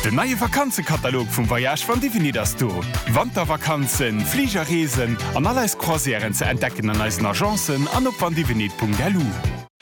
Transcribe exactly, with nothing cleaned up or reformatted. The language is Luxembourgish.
Den neue Vakanzekatalog vum Voyage van Divini das du. Wandervakanzen, Fliegerreesen an alles Croisieren ze entdecken an eisen Agenzen an op van divinit punkt l u.